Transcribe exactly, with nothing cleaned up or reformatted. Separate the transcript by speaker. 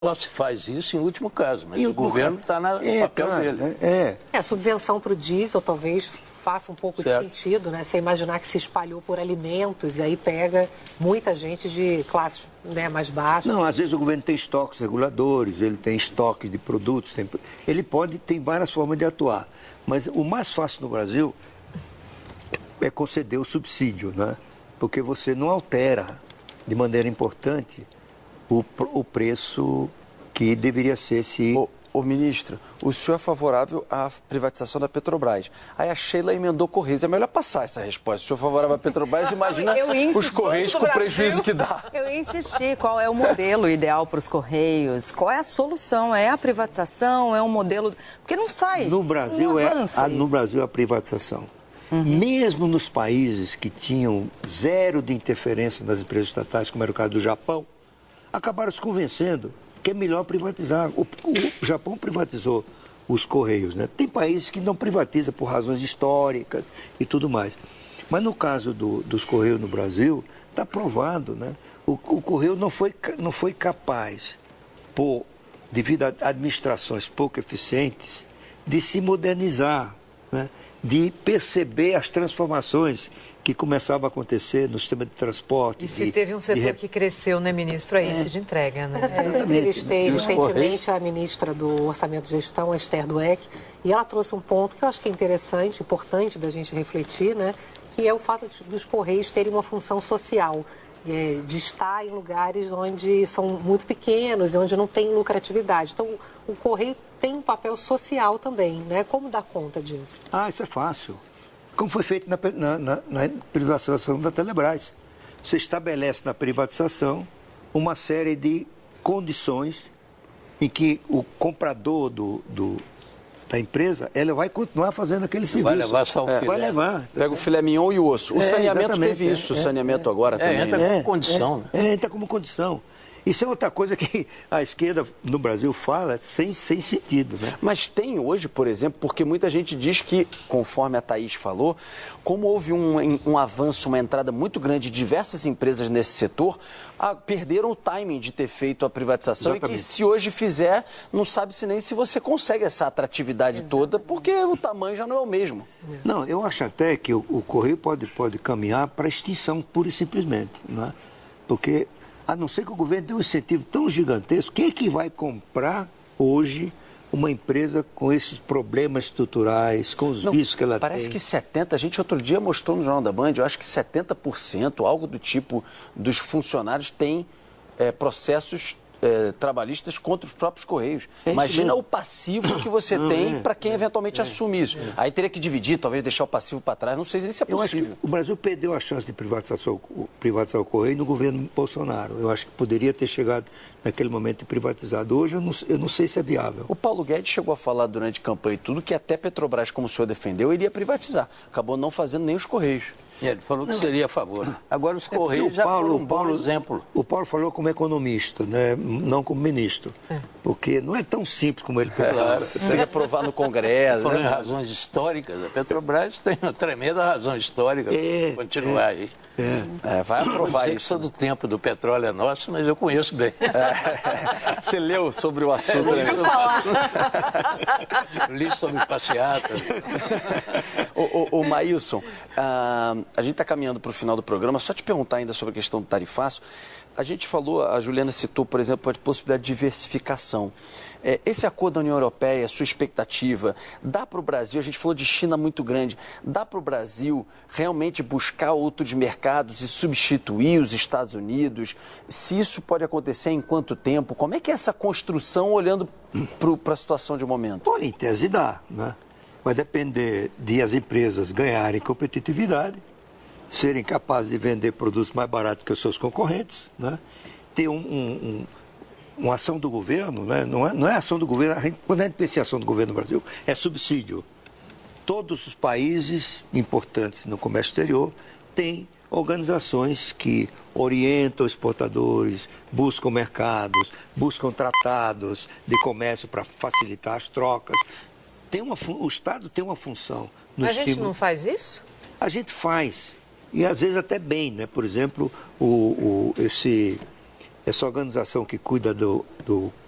Speaker 1: Só se faz isso em último caso, mas
Speaker 2: E
Speaker 1: o,
Speaker 2: o
Speaker 1: governo está no
Speaker 2: é,
Speaker 1: papel
Speaker 2: claro,
Speaker 1: dele.
Speaker 2: É.
Speaker 3: É, a subvenção para o diesel talvez faça um pouco
Speaker 1: Certo.
Speaker 3: de sentido, né? Você imaginar que se espalhou por alimentos e aí pega muita gente de classes, né, mais baixas.
Speaker 2: Não, às vezes o governo tem estoques reguladores, ele tem estoques de produtos, tem... ele pode, tem várias formas de atuar. Mas o mais fácil no Brasil é conceder o subsídio, né? Porque você não altera de maneira importante o, o preço que deveria ser se...
Speaker 4: Ô, ô, ministro, o senhor é favorável à privatização da Petrobras. Aí a Sheila emendou Correios. É melhor passar essa resposta. O senhor é favorável à Petrobras, imagina os Correios com o prejuízo que dá.
Speaker 5: Eu ia insistir, qual é o modelo ideal para os Correios? Qual é a solução? É a privatização? É um modelo... Porque não sai.
Speaker 2: No Brasil,
Speaker 5: não
Speaker 2: é
Speaker 5: avança
Speaker 2: a, no
Speaker 5: isso.
Speaker 2: Brasil é a privatização. Uhum. Mesmo nos países que tinham zero de interferência das empresas estatais, como era o caso do Japão, acabaram se convencendo que é melhor privatizar. O, o Japão privatizou os Correios, né? Tem países que não privatizam por razões históricas e tudo mais. Mas no caso do, dos Correios no Brasil, está provado, né? O, o Correio não foi, não foi capaz, por, devido a administrações pouco eficientes, de se modernizar, né? De perceber as transformações que começavam a acontecer no sistema de transporte.
Speaker 6: E se
Speaker 2: de,
Speaker 6: teve um setor
Speaker 2: de...
Speaker 6: que cresceu, né, ministro? É esse de entrega, né?
Speaker 3: Mas sabe que eu entrevistei recentemente a ministra do Orçamento e Gestão, a Esther Dweck, e ela trouxe um ponto que eu acho que é interessante, importante da gente refletir, né? Que é o fato de, dos Correios terem uma função social, é, de estar em lugares onde são muito pequenos e onde não tem lucratividade. Então, o Correio tem um papel social também, né? Como dar conta disso?
Speaker 2: Ah, isso é fácil. Como foi feito na, na, na, na privatização da Telebrás. Você estabelece na privatização uma série de condições em que o comprador do, do, da empresa, ela vai continuar fazendo aquele serviço.
Speaker 1: Vai levar só o
Speaker 2: é,
Speaker 1: filé.
Speaker 2: Vai levar.
Speaker 4: Pega o filé mignon e o osso. O
Speaker 2: É,
Speaker 4: saneamento teve
Speaker 2: é,
Speaker 4: isso, o
Speaker 2: é,
Speaker 4: saneamento
Speaker 2: é,
Speaker 4: agora
Speaker 1: é,
Speaker 4: também.
Speaker 1: entra
Speaker 4: né?
Speaker 1: como condição. Né?
Speaker 2: É, entra como condição. Isso é outra coisa que a esquerda no Brasil fala sem, sem sentido, né?
Speaker 4: Mas tem hoje, por exemplo, porque muita gente diz que, conforme a Thaís falou, como houve um, um avanço, uma entrada muito grande de diversas empresas nesse setor, a, perderam o timing de ter feito a privatização. Exatamente. E que se hoje fizer, não sabe-se nem se você consegue essa atratividade Exatamente. Toda, porque o tamanho já não é o mesmo.
Speaker 2: Não, eu acho até que o, o Correio pode, pode caminhar para a extinção, pura e simplesmente, né? Porque... a não ser que o governo dê um incentivo tão gigantesco, quem é que vai comprar hoje uma empresa com esses problemas estruturais, com os
Speaker 4: não,
Speaker 2: vícios que ela
Speaker 4: parece
Speaker 2: tem?
Speaker 4: Parece que setenta por cento, a gente outro dia mostrou no Jornal da Band, eu acho que setenta por cento, algo do tipo, dos funcionários tem é, processos é, trabalhistas contra os próprios Correios.
Speaker 2: É
Speaker 4: Imagina o passivo que você
Speaker 2: não,
Speaker 4: tem
Speaker 2: é,
Speaker 4: para quem
Speaker 2: é,
Speaker 4: eventualmente
Speaker 2: é,
Speaker 4: assume isso. É. Aí teria que dividir, talvez deixar o passivo para trás, não sei nem se é
Speaker 2: Eu
Speaker 4: possível.
Speaker 2: acho que o Brasil perdeu a chance de privatizar, privatizar o Correio no governo Bolsonaro. Eu acho que poderia ter chegado naquele momento e privatizado. Hoje eu não, eu não sei se é viável.
Speaker 4: O Paulo Guedes chegou a falar durante a campanha e tudo que até Petrobras, como o senhor defendeu, iria privatizar. Acabou não fazendo nem os Correios.
Speaker 1: Ele falou que seria a favor. Agora os
Speaker 2: É
Speaker 1: Correios já
Speaker 2: Paulo,
Speaker 1: foram um
Speaker 2: o Paulo,
Speaker 1: bom exemplo.
Speaker 2: O Paulo falou como economista, né? Não como ministro. É. Porque não é tão simples como ele pensava.
Speaker 1: Claro.
Speaker 4: Você ia aprovar no Congresso.
Speaker 1: Falando
Speaker 4: né?
Speaker 1: em razões históricas, a Petrobras tem uma tremenda razão histórica
Speaker 2: é,
Speaker 1: para continuar
Speaker 2: é,
Speaker 1: aí.
Speaker 2: É.
Speaker 4: É, vai aprovar
Speaker 1: eu
Speaker 4: isso.
Speaker 1: sou do tempo do petróleo é nosso, mas eu conheço bem.
Speaker 4: É. Você leu sobre o assunto?
Speaker 1: É,
Speaker 4: né?
Speaker 1: Li sobre passeata.
Speaker 4: Ô, ô, ô Maílson, a, a gente está caminhando para o final do programa, só te perguntar ainda sobre a questão do tarifaço. A gente falou, a Juliana citou, por exemplo, a possibilidade de diversificação. É, esse acordo da União Europeia, sua expectativa, dá para o Brasil, a gente falou de China muito grande, dá para o Brasil realmente buscar outros mercados e substituir os Estados Unidos? Se isso pode acontecer, em quanto tempo? Como é que é essa construção olhando para a situação de momento?
Speaker 2: Olha, em tese dá, né? Vai depender de as empresas ganharem competitividade, serem capazes de vender produtos mais baratos que os seus concorrentes, né? Ter um, um, um, uma ação do governo, né? não, é, não é ação do governo, a gente, quando a gente pensa em ação do governo no Brasil, é subsídio. Todos os países importantes no comércio exterior têm organizações que orientam exportadores, buscam mercados, buscam tratados de comércio para facilitar as trocas. Tem uma, o Estado tem uma função no
Speaker 6: A
Speaker 2: estímulo.
Speaker 6: gente não faz isso?
Speaker 2: A gente faz. E às vezes até bem, né? Por exemplo, o, o, esse, essa organização que cuida do, do